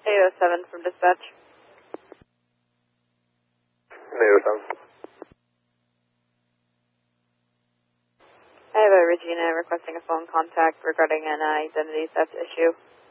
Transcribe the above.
807 from dispatch. 807. I have a Regina requesting a phone contact regarding an identity theft issue.